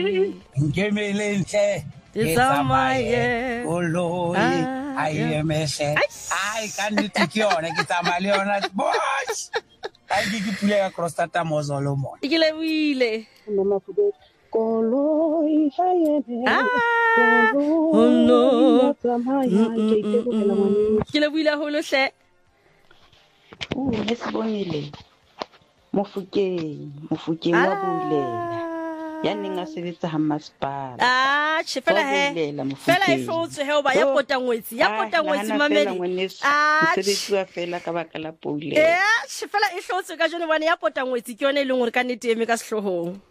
Nkemelenhle Tsamaye. koloi IMS ai kannete ke yona ke tsamaya le yona bosh ai ke pula ya Kroonstad mozolo mo Ke lebohile. Mama Fude koloi IMS Oh no. koloi tsamaya ke itebogela ngwane. Ke lebohile haholo hle. Lesibongile Mofokeng wa Bulela ya neng a sebetsa ha masepala Fela e hlotswe he ba ya potangwetsi mamedi. mosebetsi wa fela ka baka la Bulela. Fela e hlotswe ka jone bana ya potangwetsi ke yone e leng gore ka nnete eme ka sehlohong.